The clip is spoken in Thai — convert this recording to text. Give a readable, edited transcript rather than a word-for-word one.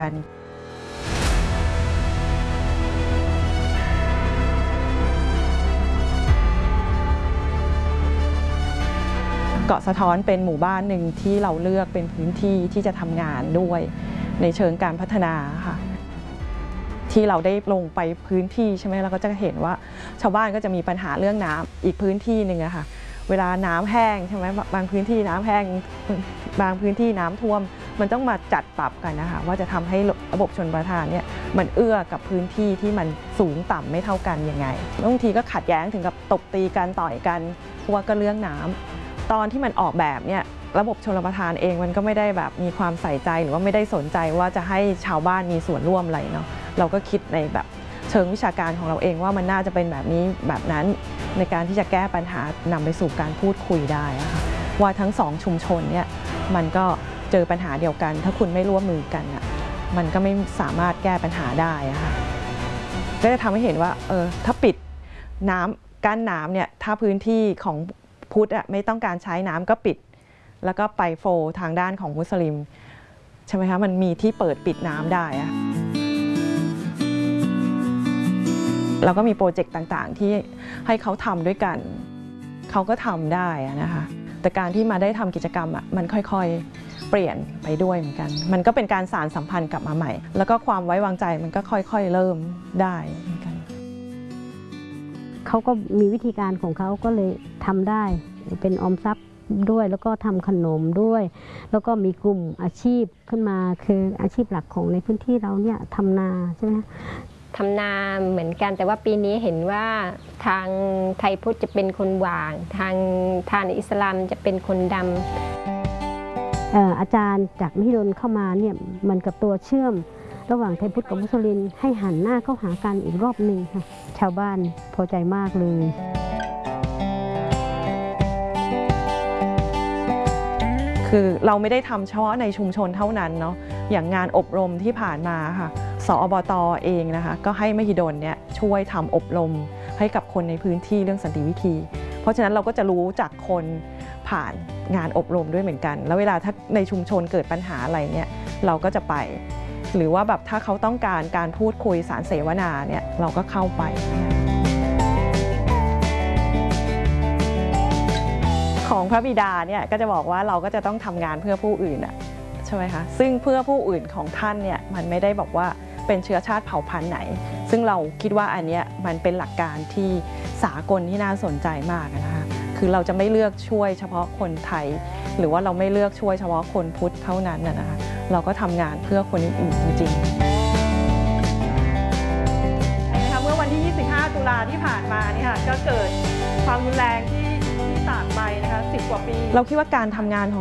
กันเกาะสะท้อนเป็นหมู่บ้านหนึ่งที่เราเลือกเป็นพื้นที่ที่จะทำงานด้วยในเชิงการพัฒนาค่ะที่เราได้ลงไปพื้นที่ใช่ไหมเราก็จะเห็นว่าชาวบ้านก็จะมีปัญหาเรื่องน้ำอีกพื้นที่หนึ่งอะค่ะเวลาน้ำแห้งใช่ไหมบางพื้นที่น้ำแห้งบางพื้นที่น้ำท่วมมันต้องมาจัดปรับกันนะคะว่าจะทำให้ระบบชลประทานเนี่ยมันเอื้อกับพื้นที่ที่มันสูงต่ำไม่เท่ากันยังไงบางทีก็ขัดแย้งถึงกับตบตีกันต่อยกันเพราะว่าก็เรื่องน้ำตอนที่มันออกแบบเนี่ยระบบชลประทานเองมันก็ไม่ได้แบบมีความใส่ใจหรือว่าไม่ได้สนใจว่าจะให้ชาวบ้านมีส่วนร่วมอะไรเนาะเราก็คิดในแบบเชิงวิชาการของเราเองว่ามันน่าจะเป็นแบบนี้แบบนั้นในการที่จะแก้ปัญหานำไปสู่การพูดคุยได้ค่ะว่าทั้งสองชุมชนเนี่ยมันก็เจอปัญหาเดียวกันถ้าคุณไม่ร่วมมือกันมันก็ไม่สามารถแก้ปัญหาได้ค่ะก็จะทำให้เห็นว่าถ้าปิดน้ำกั้นน้ำเนี่ยถ้าพื้นที่ของพุทธไม่ต้องการใช้น้ำก็ปิดแล้วก็ไปโฟทางด้านของมุสลิมใช่ไหมคะมันมีที่เปิดปิดน้ำได้อะเราก็มีโปรเจกต์ต่างๆที่ให้เขาทำด้วยกันเขาก็ทำได้นะคะแต่การที่มาได้ทำกิจกรรมมันค่อยๆเปลี่ยนไปด้วยเหมือนกันมันก็เป็นการสานสัมพันธ์กลับมาใหม่แล้วก็ความไว้วางใจมันก็ค่อยๆเริ่มได้เหมือนกันเขาก็มีวิธีการของเขาก็เลยทำได้เป็นออมทรัพย์ด้วยแล้วก็ทำขนมด้วยแล้วก็มีกลุ่มอาชีพขึ้นมาคืออาชีพหลักของในพื้นที่เราเนี่ยทำนาใช่ไหมทำนาเหมือนกันแต่ว่าปีนี้เห็นว่าทางไทยพุทธจะเป็นคนหว่างทางอิสลามจะเป็นคนดำอาจารย์จากมหิดลเข้ามาเนี่ยมันกับตัวเชื่อมระหว่างไทยพุทธกับมุสลิมให้หันหน้าเข้าหากันอีกรอบหนึ่งค่ะชาวบ้านพอใจมากเลยคือเราไม่ได้ทำเฉพาะในชุมชนเท่านั้นเนาะอย่างงานอบรมที่ผ่านมาค่ะสอบต.เองนะคะก็ให้มหิดลเนี่ยช่วยทำอบรมให้กับคนในพื้นที่เรื่องสันติวิธีเพราะฉะนั้นเราก็จะรู้จากคนผ่านงานอบรมด้วยเหมือนกันแล้วเวลาถ้าในชุมชนเกิดปัญหาอะไรเนี่ยเราก็จะไปหรือว่าแบบถ้าเขาต้องการการพูดคุยสารเสวนาเนี่ยเราก็เข้าไปของพระบิดาเนี่ยก็จะบอกว่าเราก็จะต้องทำงานเพื่อผู้อื่นใช่ไหมคะซึ่งเพื่อผู้อื่นของท่านเนี่ยมันไม่ได้บอกว่าเป็นเชื้อชาติเผ่าพันธุ์ไหนซึ่งเราคิดว่าอันนี้มันเป็นหลักการที่สากลที่น่าสนใจมากนะคะคือเราจะไม่เลือกช่วยเฉพาะคนไทยหรือว่าเราไม่เลือกช่วยเฉพาะคนพุทธเท่านั้นนะคะเราก็ทำงานเพื่อคนอื่นจริงๆนะคะเมื่อวันที่ 25 ตุลาที่ผ่านมานี่ค่ะก็เกิดความรุนแรงที่ตากใบนะคะ10 กว่าปีเราคิดว่าการทำงานของ